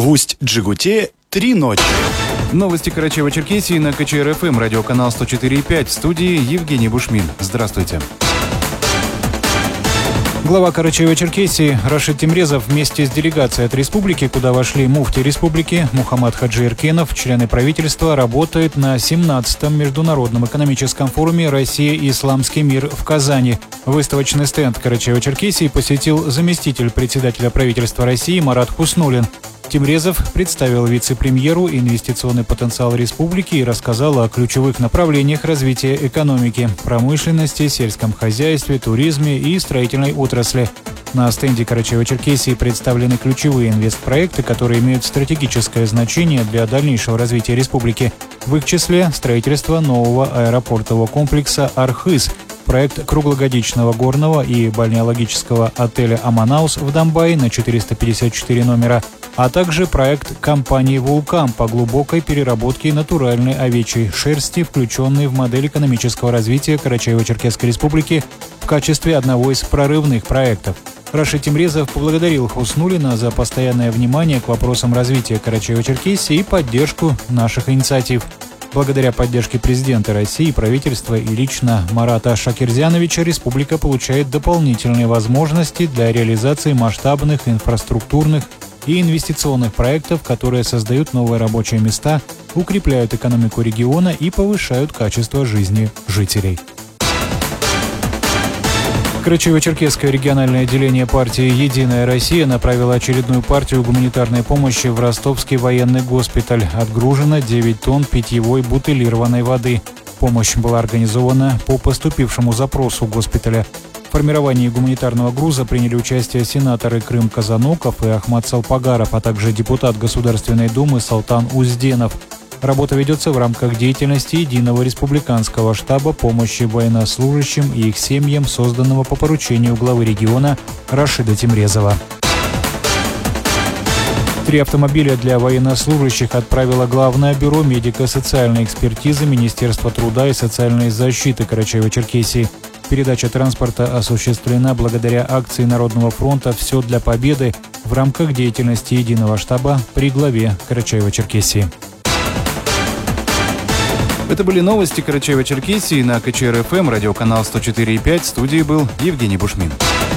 В Усть-Джигуте 3 ночи. Новости Карачаево-Черкесии на КЧР-ФМ, радиоканал 104,5, в студии Евгений Бушмин. Здравствуйте. Глава Карачаево-Черкесии Рашид Темрезов вместе с делегацией от республики, куда вошли муфти республики Мухаммад Хаджи Эркенов, члены правительства, работает на 17-м Международном экономическом форуме «Россия и исламский мир» в Казани. Выставочный стенд Карачаево-Черкесии посетил заместитель председателя правительства России Марат Хуснуллин. Темрезов представил вице-премьеру инвестиционный потенциал республики и рассказал о ключевых направлениях развития экономики, промышленности, сельском хозяйстве, туризме и строительной отрасли. На стенде Карачаево-Черкесии представлены ключевые инвестпроекты, которые имеют стратегическое значение для дальнейшего развития республики. В их числе строительство нового аэропортового комплекса «Архыз», проект круглогодичного горного и бальнеологического отеля «Аманаус» в Домбае на 454 номера, а также проект компании «Вулкан» по глубокой переработке натуральной овечьей шерсти, включенный в модель экономического развития Карачаево-Черкесской республики в качестве одного из прорывных проектов. Рашид Темрезов поблагодарил Хуснуллина за постоянное внимание к вопросам развития Карачаево-Черкесии и поддержку наших инициатив. Благодаря поддержке президента России, правительства и лично Марата Шакирзяновича республика получает дополнительные возможности для реализации масштабных инфраструктурных и инвестиционных проектов, которые создают новые рабочие места, укрепляют экономику региона и повышают качество жизни жителей. Карачаево-Черкесское региональное отделение партии «Единая Россия» направило очередную партию гуманитарной помощи в Ростовский военный госпиталь. Отгружено 9 тонн питьевой бутылированной воды. Помощь была организована по поступившему запросу госпиталя. В формировании гуманитарного груза приняли участие сенаторы Крым Казаноков и Ахмад Салпагаров, а также депутат Государственной Думы Салтан Узденов. Работа ведется в рамках деятельности Единого республиканского штаба помощи военнослужащим и их семьям, созданного по поручению главы региона Рашида Темрезова. 3 автомобиля для военнослужащих отправило Главное бюро медико-социальной экспертизы Министерства труда и социальной защиты Карачаево-Черкесии. Передача транспорта осуществлена благодаря акции Народного фронта «Все для победы» в рамках деятельности Единого штаба при главе Карачаево-Черкесии. Это были новости Карачаево-Черкесии на КЧР-ФМ, радиоканал 104,5. В студии был Евгений Бушмин.